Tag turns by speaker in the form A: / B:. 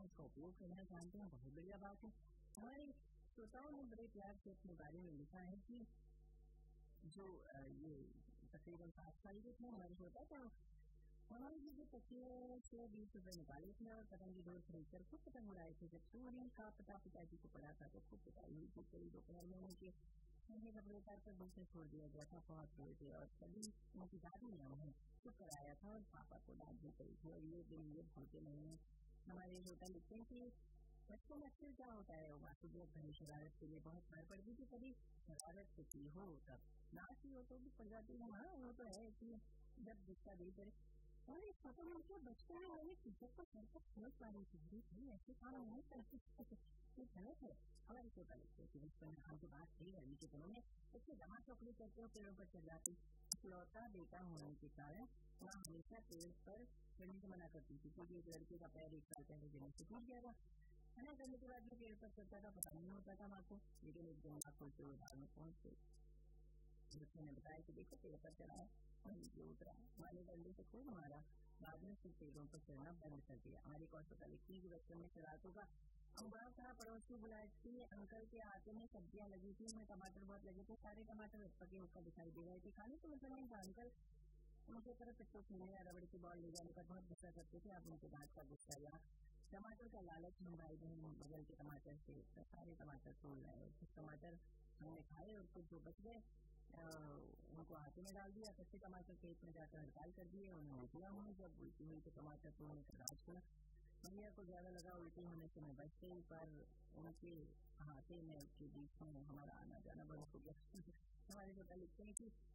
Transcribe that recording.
A: इसका उपयोग करना जानते हैं, बहुत बढ़िया बात है। हमारे श्रोताओं ने बड़े प्यार से अपने बारे में लिखा है कि जो ये तकरीबन 7 साल के थे हमारे श्रोता, तो उन्होंने भी जो तकिए से 20 रुपए निकाले थे और पतंग की डोर खरीद कर खूब पतंग उड़ाए थे। जब चोरी का पता पिताजी को पड़ा था तो खूब पिटाई हुई थी। कई दोपहर में उनके नए कपड़े उतार कर बस में छोड़ दिया गया था, बहुत रोए थे और तभी उनकी दादी ने उन्हें चुप कराया था और पापा को डांट भी पड़ी थी और ये दिन ये भूलते नहीं है। हमारे श्रोता लिखते हैं कि बच्चों में अक्सर क्या होता है, वासुदेव भरी शरारत के लिए बहुत मार पड़ती थी, कभी शरारत की हो तब ना की हो तो भी पड़ जाती है। हाँ, वो तो है कि जब गुस्सा दे करे और एक फोटो में उनके बचपन में मैंने टीचर को सर पर बहुत मारी थी, ऐसे काम नहीं करते ये गलत है। हमारे छोटा लगता है कि बचपन में हम तो बात थी गर्मी के दिनों में बच्चे जमा चौकड़ी करते हो, पेड़ों पर चढ़ जाते। इकलौता बेटा होने के कारण वह हमेशा पेड़ पर चढ़ने से मना करती थी, क्योंकि एक लड़के का पैर 1 साल पहले जमीन से टूट गया था। मना करने के बाद भी पेड़ पर चढ़ता था, पता नहीं होता था माँ को, लेकिन एक दिन माँ खोलते हुए घर में पहुंच गई। बच्चे ने बताया कि देखो पेड़ पर चढ़ा है और नीचे उतरा, माँ ने डंडे से खूब मारा, बाद में फिर पेड़ों पर चढ़ना बंद कर दिया। हमारी कौशल लिखती है बच्चों में शरारतों का अम्बाव था। पड़ोसी बुलाती अंकल के आटे में सब्जियां लगी थी, उनमें टमाटर बहुत लगे थे, सारे टमाटर पके होकर दिखाई दे रहे थे। खाने को मतलब नहीं था। अंकल उनके तरफ पिट्टू खेलने या रबड़ की बॉल ले जाने पर बहुत गुस्सा करते थे। अब उनके दांत का गुस्सा या टमाटर का लालच हम भाई बहन बगल के टमाटर से सारे टमाटर तोड़ रहे, कुछ टमाटर हमने खाए और कुछ जो बच गए उनको हाथों में डाल दिया। कच्चे टमाटर पेट में जाकर हड़ताल कर दिए, उन्हें उल्टियां हुई। जब उल्टी हुई तो टमाटर तोड़ने का राज सुना। भैया को ज्यादा लगा, उल्टी होने से मैं बच गई, पर उनके हाथे में के बीच में हमारा आना जाना बंद हो गया। हमारे छोटा लिखते हैं कि